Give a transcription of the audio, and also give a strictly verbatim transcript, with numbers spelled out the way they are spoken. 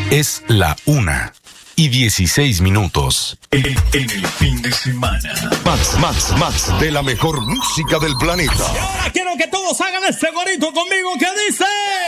Es la una y dieciséis minutos. En, en el fin de semana. Max, Max, Max, de la mejor música del planeta. Y ahora quiero que todos hagan este gorito conmigo que dice...